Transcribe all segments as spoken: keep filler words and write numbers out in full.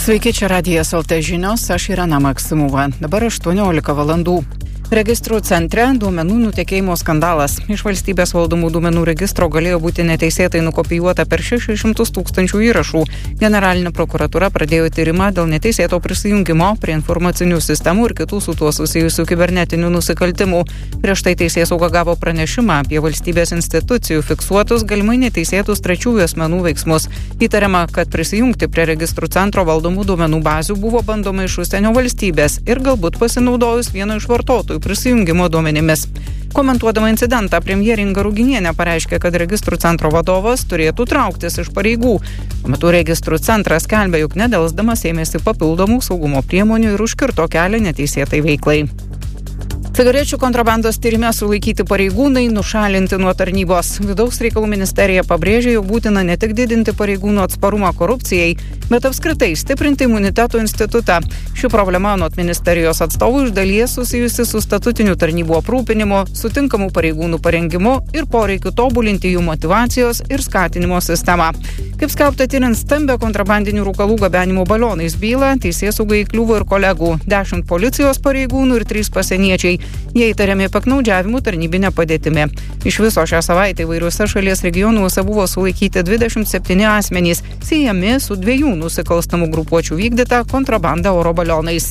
Sveiki, čia Radijas L T žinios, aš Irena Maksimova. Dabar aštuoniolika valandų. Registrų centre duomenų nutekėjimo skandalas. Iš valstybės valdomų duomenų registro galėjo būti neteisėtai nukopijuota per šešis šimtus tūkstančių įrašų. Generalinė prokuratūra pradėjo tyrimą dėl neteisėto prisijungimo prie informacinių sistemų ir kitų su tuo susijusių kibernetinių nusikaltimų. Prieš tai teisėsauga gavo pranešimą apie valstybės institucijų fiksuotus galimai neteisėtus trečiųjų asmenų veiksmus. Įtariama, kad prisijungti prie registrų centro valdomų duomenų bazių buvo bandoma iš užsienio valstybės ir galbūt pasinaudojus vieno iš vartotojų prisijungimo duomenimis. Komentuodama incidentą, premjerė Inga Ruginienė pareiškė, kad registrų centro vadovas turėtų trauktis iš pareigų. Tuo metu registrų centras skelbia, jog nedelsdamas ėmėsi papildomų saugumo priemonių ir užkirto kelią neteisėtai veiklai. Cigarečių kontrabandos tyrime sulaikyti pareigūnai nušalinti nuo tarnybos. Vidaus reikalų ministerija pabrėžė, jog būtina ne tik didinti pareigūnų atsparumą korupcijai, bet apskritai stiprinti imuniteto institutą. Ši problema anot ministerijos atstovų iš dalies susijusi su statutinių tarnybų aprūpinimu, sutinkamų pareigūnų parengimu ir poreikiu tobulinti jų motyvacijos ir skatinimo sistemą. Kaip skelbta, tyrint stambę kontrabandinių rūkalų gabenimo balionais bylą, teisėsaugai įkliuvo ir kolegų, dešimt policijos pareigūnų ir trys pasieniečiai. Jie įtariami paknaudžiavimu tarnybinė padėtimi. Iš viso šią savaitę įvairiuose šalies regionuose buvo sulaikyti dvidešimt septyni asmenys, siejami su dviejų nusikalstamų grupuočių vykdyta kontrabanda oro balionais.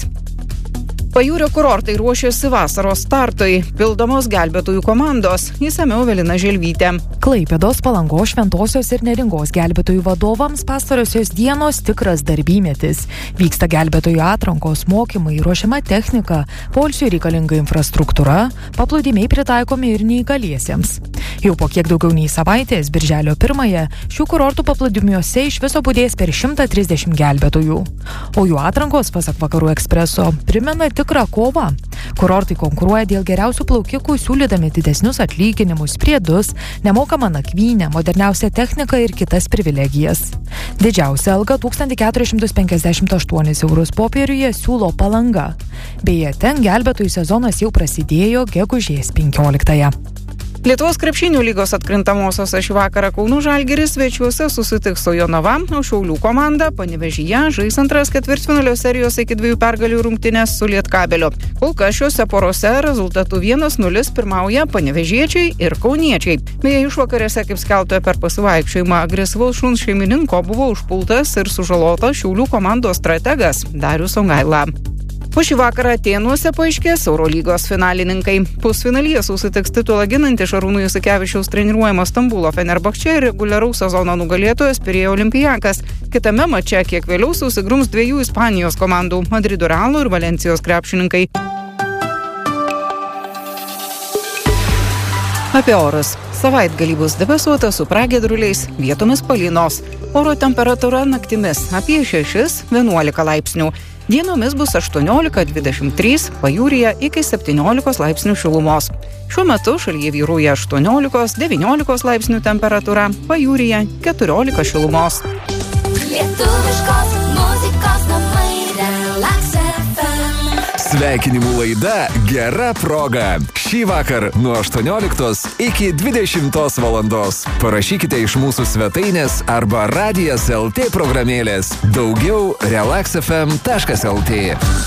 Pajūrio kurortai ruošiasi vasaros startui. Pildomos gelbėtojų komandos. Išsamiau Evelina Želvytė. Klaipėdos, Palangos, Šventosios ir Neringos gelbėtojų vadovams pastarosios dienos tikras darbymetis. Vyksta gelbėtojų atrankos, mokymai, ruošiama technika, poilsiui reikalinga infrastruktūra, paplūdimiai pritaikomi ir neįgaliesiems. Jau po kiek daugiau nei savaitės, birželio pirmąją, šių kurortų paplūdimiuose iš viso budės per šimtą trisdešimt gelbėtojų. O jų atrankos, pasak Vakarų Ekspreso, primena tikrą kovą. Kurortai konkuruoja dėl geriausių plaukikų, siūlydami didesnius atlyginimus, priedus, nemokamą nakvynę, moderniausią techniką ir kitas privilegijas. Didžiausia alga tūkstantis keturis šimtus penkiasdešimt aštuonis eurus popieriuje siūlo Palanga. Beje, ten gelbėtojų sezonas jau prasidėjo gegužės penkioliktąją. Lietuvos krepšinių lygos atkrintamosiose šį vakarą Kauno Žalgiris svečiuose susitiks su Jonava, o Šiaulių komanda Panevėžyje žais antras ketvirtfinalio serijos iki dviejų pergalių rungtynes su Lietkabeliu. Kol kas šiuose porose rezultatu vienas nulis pirmauja panevėžiečiai ir kauniečiai. Beje, išvakarėse, kaip skelbta per pasivaikščiojimą, agresyvaus šuns šeimininko buvo užpultas ir sužalotas Šiaulių komandos strategas Darius Songaila. O šį vakarą Atėnuose paaiškės Eurolygos finalininkai. Pusfinalyje susitiks titulą ginanti Šarūno Jasikevičiaus treniruojama Stambulo Fenerbahče ir reguliaraus sezono nugalėtojas Pirėjo Olympiakas. Kitame mače kiek vėliau susigrums dviejų Ispanijos komandų – Madrido Realo ir Valencijos krepšininkai. Apie orus. Savaitgalį bus debesuota su pragiedruliais, vietomis palynos. Oro temperatūra naktimis apie šešis vienuolika laipsnių. Dienomis bus aštuoniolika dvidešimt trys, pajūryje iki septyniolikos laipsnių šilumos. Šiuo metu šalyje vyrauja aštuoniolikos devyniolikos laipsnių temperatūra, pajūryje keturiolika šilumos. Lietuviškos muzikos namai Relax F M. Sveikinimų laida Gera proga. Šį vakar nuo aštuonioliktos iki dvidešimtos valandos. Parašykite iš mūsų svetainės arba Radijas L T programėlės. Daugiau relax f m taškas l t.